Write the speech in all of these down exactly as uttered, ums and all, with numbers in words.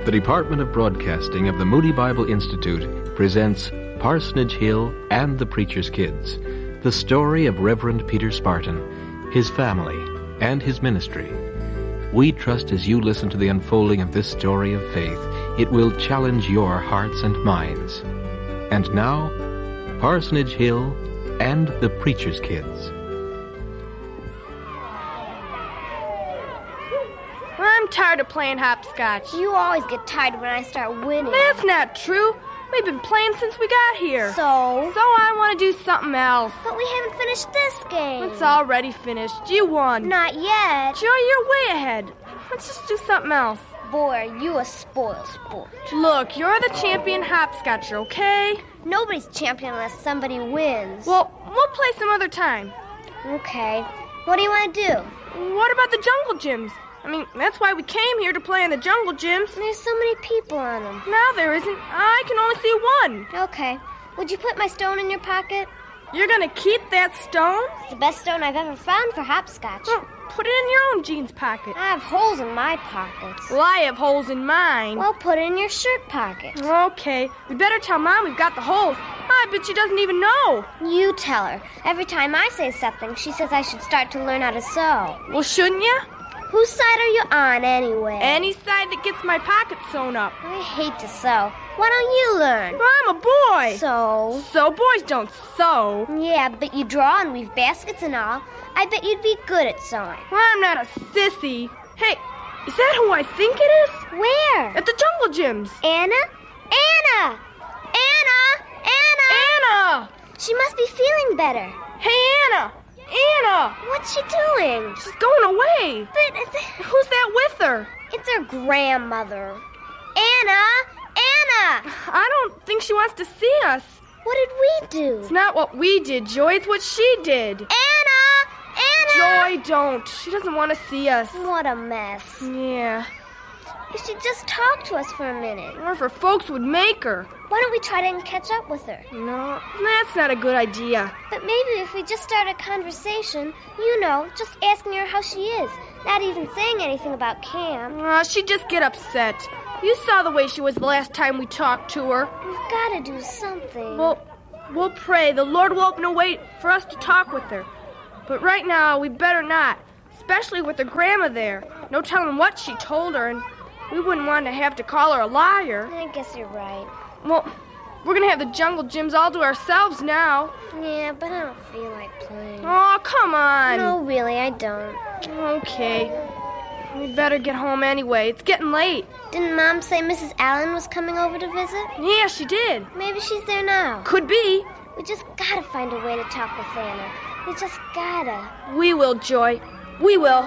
The Department of Broadcasting of the Moody Bible Institute presents Parsonage Hill and the Preacher's Kids, the story of Reverend Peter Spartan, his family, and his ministry. We trust as you listen to the unfolding of this story of faith, it will challenge your hearts and minds. And now, Parsonage Hill and the Preacher's Kids. I'm tired of playing hopscotch. You always get tired when I start winning. That's not true. We've been playing since we got here. So? So I want to do something else. But we haven't finished this game. It's already finished. You won. Not yet. Joy, you're way ahead. Let's just do something else. Boy, are you a spoiled sport. Look, you're the champion hopscotcher, okay? Nobody's champion unless somebody wins. Well, we'll play some other time. Okay. What do you want to do? What about the jungle gyms? I mean, that's why we came here to play in the jungle gyms. There's so many people on them. Now there isn't. I can only see one. Okay. Would you put my stone in your pocket? You're going to keep that stone? It's the best stone I've ever found for hopscotch. Well, put it in your own jeans pocket. I have holes in my pockets. Well, I have holes in mine. Well, put it in your shirt pocket. Okay. We better tell Mom we've got the holes. I bet she doesn't even know. You tell her. Every time I say something, she says I should start to learn how to sew. Well, shouldn't you? Whose side are you on, anyway? Any side that gets my pocket sewn up. I hate to sew. Why don't you learn? Well, I'm a boy. So? So boys don't sew. Yeah, but you draw and weave baskets and all. I bet you'd be good at sewing. Well, I'm not a sissy. Hey, is that who I think it is? Where? At the jungle gyms. Anna? Anna! Anna! Anna! Anna! She must be feeling better. Hey, Anna! Anna! What's she doing? She's going away. But uh, who's that with her? It's her grandmother. Anna! Anna! I don't think she wants to see us. What did we do? It's not what we did, Joy. It's what she did. Anna! Anna! Joy, don't. She doesn't want to see us. What a mess. Yeah. You should just talk to us for a minute. Or if her folks would make her. Why don't we try to catch up with her? No, that's not a good idea. But maybe if we just start a conversation, you know, just asking her how she is, not even saying anything about Cam. Uh, she'd just get upset. You saw the way she was the last time we talked to her. We've got to do something. Well, we'll pray the Lord will open a way for us to talk with her. But right now, we better not, especially with her grandma there. No telling what she told her, and we wouldn't want to have to call her a liar. I guess you're right. Well, we're going to have the jungle gyms all to ourselves now. Yeah, but I don't feel like playing. Oh, come on. No, really, I don't. Okay. We'd better get home anyway. It's getting late. Didn't Mom say Missus Allen was coming over to visit? Yeah, she did. Maybe she's there now. Could be. We just gotta find a way to talk with Anna. We just gotta. We will, Joy. We will.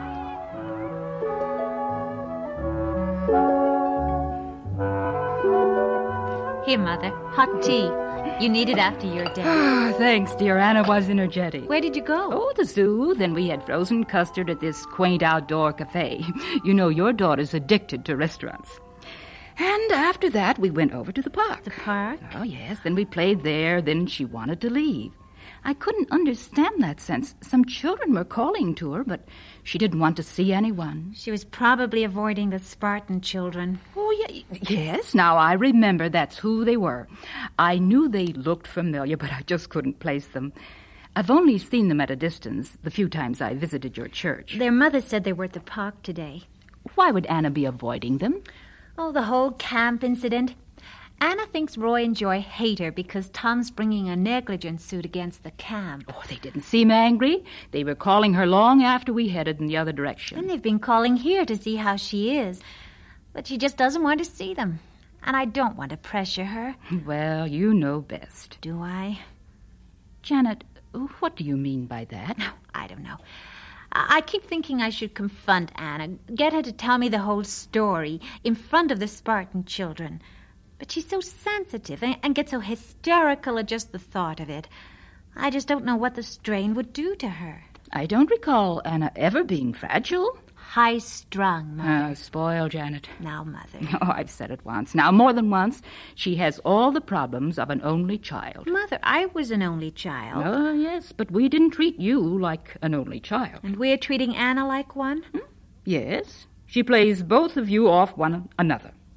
Here, Mother. Hot tea. You need it after your day. Thanks, dear. Anna was energetic. Where did you go? Oh, the zoo. Then we had frozen custard at this quaint outdoor cafe. You know, your daughter's addicted to restaurants. And after that, we went over to the park. The park? Oh, yes. Then we played there. Then she wanted to leave. I couldn't understand that sense. Some children were calling to her, but she didn't want to see anyone. She was probably avoiding the Spartan children. Oh, yeah, yes. Now I remember that's who they were. I knew they looked familiar, but I just couldn't place them. I've only seen them at a distance the few times I visited your church. Their mother said they were at the park today. Why would Anna be avoiding them? Oh, the whole camp incident. Anna thinks Roy and Joy hate her because Tom's bringing a negligence suit against the camp. Oh, they didn't seem angry. They were calling her long after we headed in the other direction. And they've been calling here to see how she is. But she just doesn't want to see them. And I don't want to pressure her. Well, you know best. Do I? Janet, what do you mean by that? I don't know. I keep thinking I should confront Anna, get her to tell me the whole story in front of the Spartan children. But she's so sensitive and gets so hysterical at just the thought of it. I just don't know what the strain would do to her. I don't recall Anna ever being fragile. High-strung, Mother. Oh, spoiled, Janet. Now, Mother. Oh, I've said it once. Now, more than once. She has all the problems of an only child. Mother, I was an only child. Oh, yes, but we didn't treat you like an only child. And we're treating Anna like one? Hmm? Yes. She plays both of you off one another.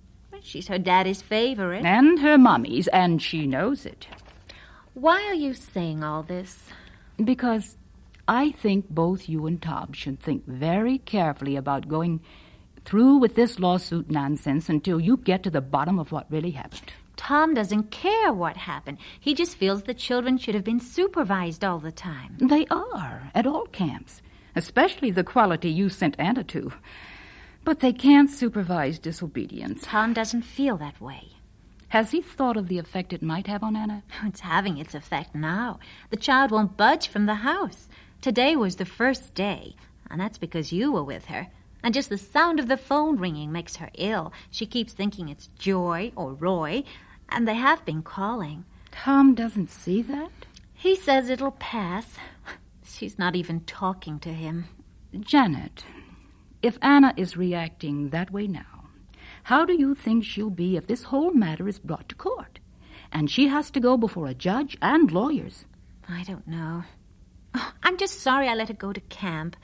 She's her daddy's favorite. And her mommy's, and she knows it. Why are you saying all this? Because I think both you and Tom should think very carefully about going through with this lawsuit nonsense until you get to the bottom of what really happened. Tom doesn't care what happened. He just feels the children should have been supervised all the time. They are, at all camps, especially the quality you sent Anna to. But they can't supervise disobedience. Tom doesn't feel that way. Has he thought of the effect it might have on Anna? It's having its effect now. The child won't budge from the house. Today was the first day, and that's because you were with her. And just the sound of the phone ringing makes her ill. She keeps thinking it's Joy or Roy, and they have been calling. Tom doesn't see that? He says it'll pass. She's not even talking to him. Janet, if Anna is reacting that way now, how do you think she'll be if this whole matter is brought to court? And she has to go before a judge and lawyers. I don't know. Oh, I'm just sorry I let her go to camp.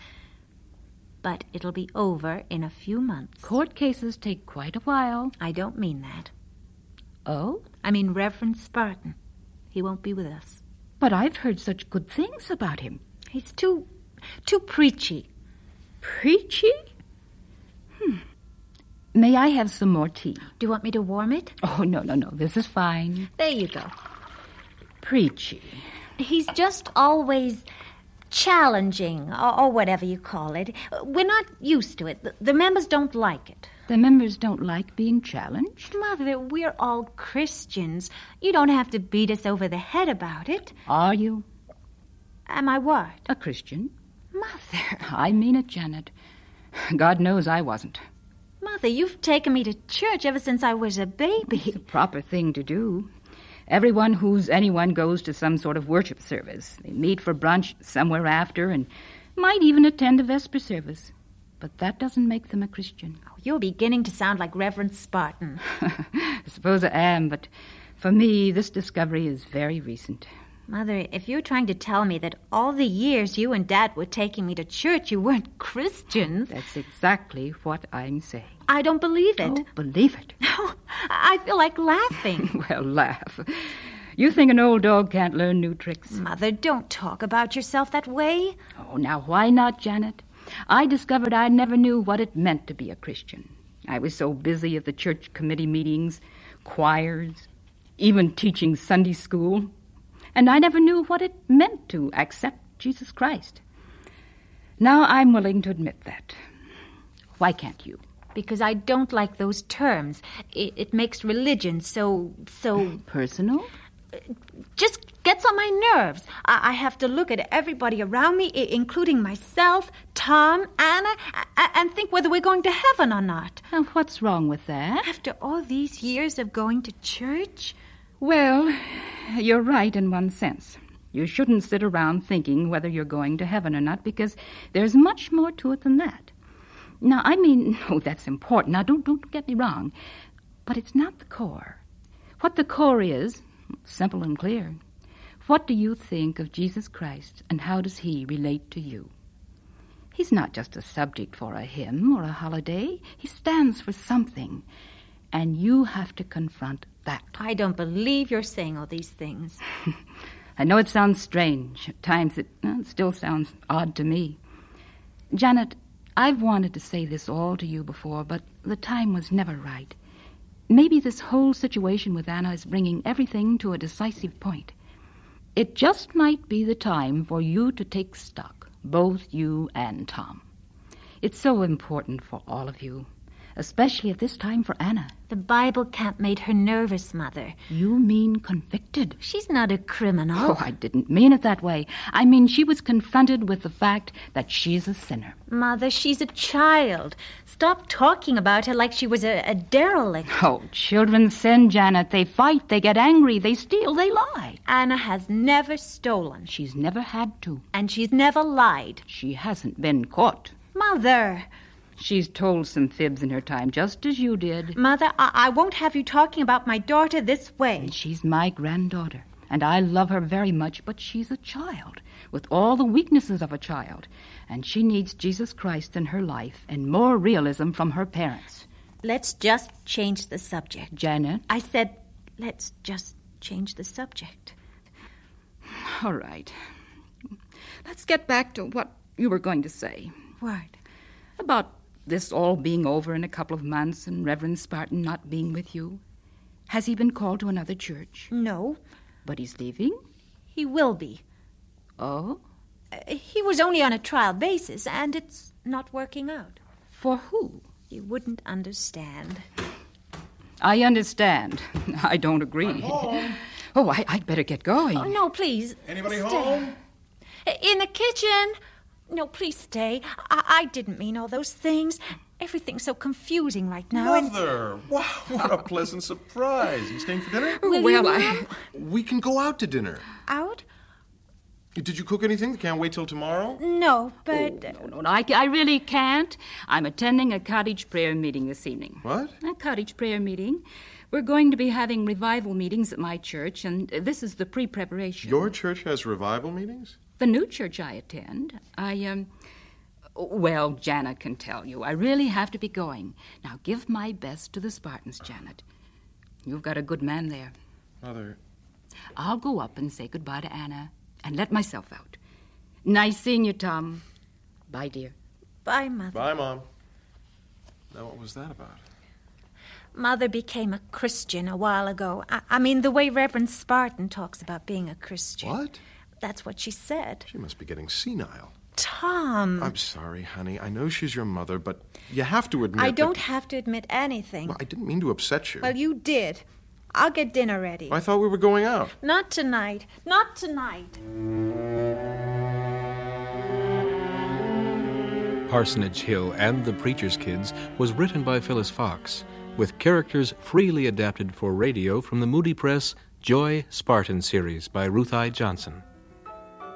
But it'll be over in a few months. Court cases take quite a while. I don't mean that. Oh? I mean Reverend Spartan. He won't be with us. But I've heard such good things about him. He's too, too preachy. Preachy? Hmm. May I have some more tea? Do you want me to warm it? Oh, no, no, no. This is fine. There you go. Preachy. He's just always challenging, or, or whatever you call it. We're not used to it. The, the members don't like it. The members don't like being challenged? Mother, we're all Christians. You don't have to beat us over the head about it. Are you? Am I what? A Christian. Mother. I mean it, Janet. God knows I wasn't. Mother, you've taken me to church ever since I was a baby. It's the proper thing to do. Everyone who's anyone goes to some sort of worship service. They meet for brunch somewhere after and might even attend a Vesper service. But that doesn't make them a Christian. Oh, you're beginning to sound like Reverend Spartan. I suppose I am, but for me, this discovery is very recent. Mother, if you're trying to tell me that all the years you and Dad were taking me to church, you weren't Christians... That's exactly what I'm saying. I don't believe it. Oh, believe it. No, I feel like laughing. Well, laugh. You think an old dog can't learn new tricks? Mother, don't talk about yourself that way. Oh, now why not, Janet? I discovered I never knew what it meant to be a Christian. I was so busy at the church committee meetings, choirs, even teaching Sunday school. And I never knew what it meant to accept Jesus Christ. Now I'm willing to admit that. Why can't you? Because I don't like those terms. It, it makes religion so, so... Personal? Just gets on my nerves. I, I have to look at everybody around me, I- including myself, Tom, Anna, a- and think whether we're going to heaven or not. And what's wrong with that? After all these years of going to church... Well, you're right in one sense. You shouldn't sit around thinking whether you're going to heaven or not, because there's much more to it than that. Now, I mean, oh, that's important. Now, don't, don't get me wrong. But it's not the core. What the core is, simple and clear. What do you think of Jesus Christ, and how does he relate to you? He's not just a subject for a hymn or a holiday. He stands for something. And you have to confront that. I don't believe you're saying all these things. I know it sounds strange. At times it uh, still sounds odd to me. Janet, I've wanted to say this all to you before, but the time was never right. Maybe this whole situation with Anna is bringing everything to a decisive point. It just might be the time for you to take stock, both you and Tom. It's so important for all of you. Especially at this time for Anna. The Bible camp made her nervous, Mother. You mean convicted? She's not a criminal. Oh, I didn't mean it that way. I mean she was confronted with the fact that she's a sinner. Mother, she's a child. Stop talking about her like she was a, a derelict. Oh, children sin, Janet. They fight, they get angry, they steal, they lie. Anna has never stolen. She's never had to. And she's never lied. She hasn't been caught. Mother... She's told some fibs in her time, just as you did. Mother, I, I won't have you talking about my daughter this way. And she's my granddaughter, and I love her very much, but she's a child, with all the weaknesses of a child, and she needs Jesus Christ in her life and more realism from her parents. let's just change the subject. Janet? I said, let's just change the subject. All right. Let's get back to what you were going to say. What? About this all being over in a couple of months and Reverend Spartan not being with you. Has he been called to another church? No. But he's leaving? He will be. Oh? Uh, he was only on a trial basis, and it's not working out. For who? You wouldn't understand. I understand. I don't agree. I'm home. Oh, I, I'd better get going. Oh, no, please. Anybody stay. home? In the kitchen. No, please stay. I, I didn't mean all those things. Everything's so confusing right now. Mother! And... Wow, what a pleasant surprise. You staying for dinner? Will well, you, I... We can go out to dinner. Out? Did you cook anything? Can't wait till tomorrow? No, but... Oh, no, no, no, I, I really can't. I'm attending a cottage prayer meeting this evening. What? A cottage prayer meeting. We're going to be having revival meetings at my church, and this is the pre-preparation. Your church has revival meetings? The new church I attend. I, um... Well, Janet can tell you. I really have to be going. Now, give my best to the Spartans, Janet. You've got a good man there. Mother... I'll go up and say goodbye to Anna and let myself out. Nice seeing you, Tom. Bye, dear. Bye, Mother. Bye, Mom. Now, what was that about? Mother became a Christian a while ago. I, I mean, the way Reverend Spartan talks about being a Christian. What? That's what she said. She must be getting senile. Tom. I'm sorry, honey. I know she's your mother, but you have to admit I don't that... have to admit anything. Well, I didn't mean to upset you. Well, you did. I'll get dinner ready. I thought we were going out. Not tonight. Not tonight. Parsonage Hill and the Preacher's Kids was written by Phyllis Fox, with characters freely adapted for radio from the Moody Press Joy Spartan series by Ruth I. Johnson.